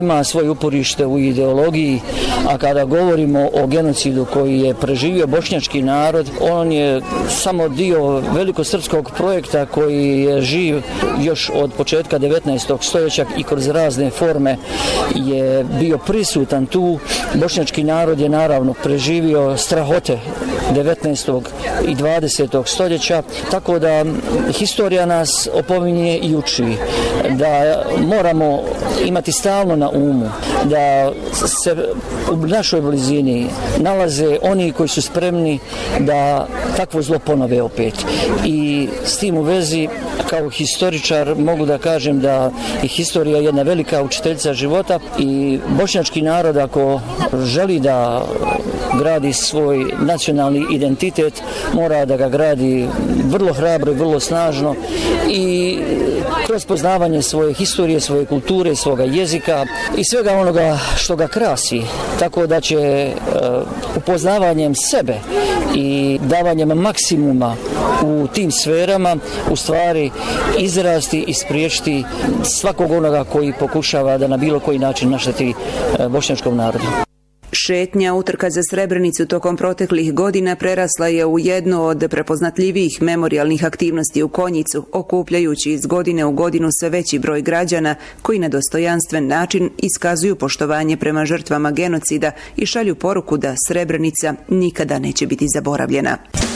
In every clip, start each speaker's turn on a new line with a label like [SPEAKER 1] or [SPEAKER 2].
[SPEAKER 1] Ima svoje uporište u ideologiji, a kada govorimo o genocidu koji je preživio bošnjački narod, on je samo dio velikosrpskog projekta koji je živ još od početka 19. stoljeća i kroz razne forme je bio prisutan tu. Bošnjački narod je naravno preživio strahote 19. i 20. stoljeća, tako da historija nas opominje i uči da moramo imati stalno na umu da se u našoj blizini nalaze oni koji su spremni da takvo zlo ponove opet. I s tim u vezi, kao historičar, mogu da kažem da je historija jedna velika učiteljica života i bošnjački narod, ako želi da gradi svoj nacionalni identitet, mora da ga gradi vrlo hrabro i vrlo snažno i kroz poznavanje svoje historije, svoje kulture, svoga jezika i svega onoga što ga krasi, tako da će upoznavanjem sebe i davanjem maksimuma u tim sferama u stvari izrasti i spriječiti svakog onoga koji pokušava da na bilo koji način našteti bošnjačkom narodu.
[SPEAKER 2] Šetnja utrka za Srebrenicu tokom proteklih godina prerasla je u jednu od prepoznatljivijih memorijalnih aktivnosti u Konjicu, okupljajući iz godine u godinu sve veći broj građana koji na dostojanstven način iskazuju poštovanje prema žrtvama genocida i šalju poruku da Srebrenica nikada neće biti zaboravljena.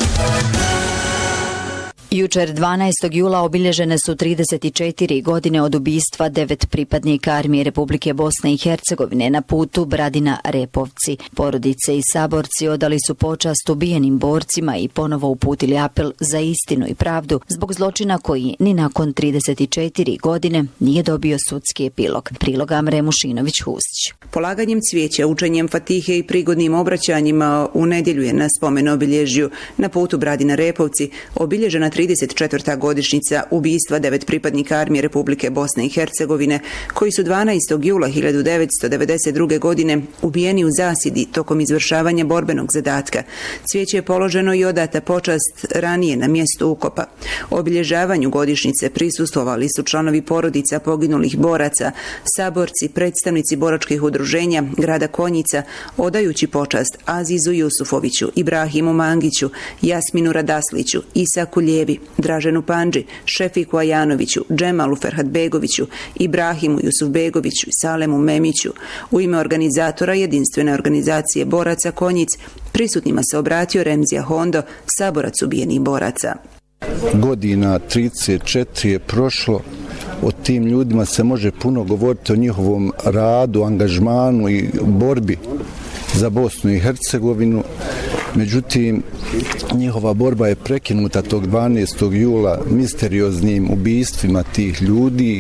[SPEAKER 3] Jučer 12. jula obilježene su 34 godine od ubistva 9 pripadnika Armije Republike Bosne i Hercegovine na putu Bradina-Repovci. Porodice i saborci odali su počast ubijenim borcima i ponovo uputili apel za istinu i pravdu zbog zločina koji ni nakon 34 godine nije dobio sudski epilog. Prilog Amre Mušinović-Hustić.
[SPEAKER 2] Polaganjem cvijeća, učenjem fatihe i prigodnim obraćanjima u nedjelju je na spomen obilježju na putu Bradina-Repovci obilježena 34. godišnjica ubijstva 9 pripadnika Armije Republike Bosne i Hercegovine, koji su 12. jula 1992. godine ubijeni u zasjedi tokom izvršavanja borbenog zadatka. Cvijeće je položeno i odata počast ranije na mjestu ukopa. Obilježavanju godišnjice prisustvovali su članovi porodica poginulih boraca, saborci, predstavnici boračkih udruženja grada Konjica, odajući počast Azizu Jusufoviću, Ibrahimu Mangiću, Jasminu Radasliću, Isaku Ljevi, Draženu Pandži, Šefiku Ajanoviću, Džemalu Ferhatbegoviću, Ibrahimu Jusufbegoviću i Salemu Memiću. U ime organizatora jedinstvene organizacije boraca Konjic prisutnima se obratio Remzija Hondo, saborac ubijenih boraca.
[SPEAKER 4] Godina 34 je prošlo, o tim ljudima se može puno govoriti, o njihovom radu, angažmanu i borbi za Bosnu i Hercegovinu. Međutim, njihova borba je prekinuta tog 12. jula misterioznim ubijstvima tih ljudi.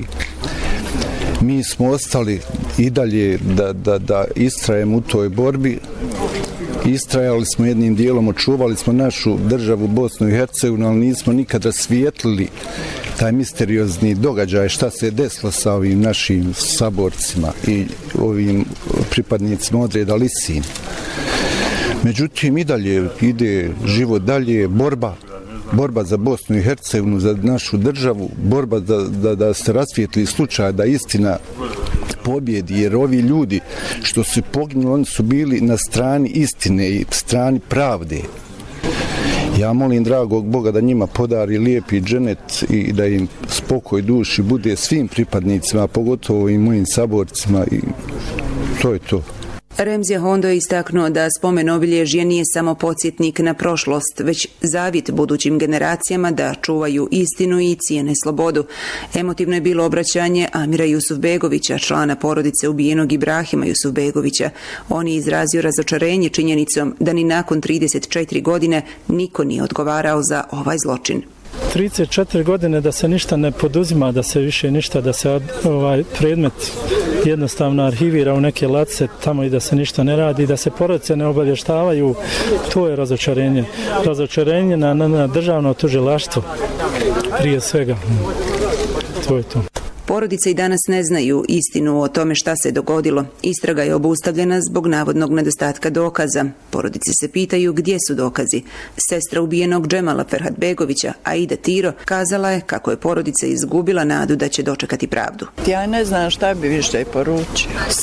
[SPEAKER 4] Mi smo ostali i dalje da istrajemo u toj borbi. Istrajali smo jednim dijelom, očuvali smo našu državu Bosnu i Hercegovinu, ali nismo nikad rasvijetlili taj misteriozni događaj šta se je desilo sa ovim našim saborcima i ovim pripadnicima odreda Lisin. Međutim, i dalje ide život dalje, borba za Bosnu i Hercegovinu, za našu državu, borba da se rasvijetli slučaj, da istina pobjedi, jer ovi ljudi što su poginuli, oni su bili na strani istine i strani pravde. Ja molim dragog Boga da njima podari lijepi dženet i da im spokoj duši bude svim pripadnicima, pogotovo i mojim saborcima, i to je to.
[SPEAKER 2] Remzija Hondo je istaknuo da spomen obilježje nije samo podsjetnik na prošlost, već zavjet budućim generacijama da čuvaju istinu i cijene slobodu. Emotivno je bilo obraćanje Amira Jusufbegovića, člana porodice ubijenog Ibrahima Jusufbegovića. On je izrazio razočarenje činjenicom da ni nakon 34 godine niko nije odgovarao za ovaj zločin.
[SPEAKER 5] 34 godine da se ništa ne poduzima, da se više ništa, da se ovaj predmet jednostavno arhivira u neke ladice tamo i da se ništa ne radi, da se porodice ne obavještavaju, to je razočarenje. Razočarenje na državno tužilaštvo prije svega. To je to.
[SPEAKER 2] Porodice i danas ne znaju istinu o tome šta se dogodilo. Istraga je obustavljena zbog navodnog nedostatka dokaza. Porodice se pitaju gdje su dokazi. Sestra ubijenog Džemala Ferhatbegovića, Aida Tiro, kazala je kako je porodica izgubila nadu da će dočekati pravdu.
[SPEAKER 6] Ja ne znam šta bi više poručio.